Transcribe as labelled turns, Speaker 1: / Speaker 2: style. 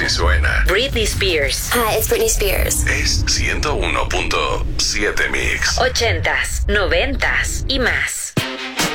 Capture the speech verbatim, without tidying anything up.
Speaker 1: que suena.
Speaker 2: Britney Spears.
Speaker 3: Hi, it's Britney Spears.
Speaker 1: Es ciento uno punto siete Mix.
Speaker 2: Ochentas, noventas y más.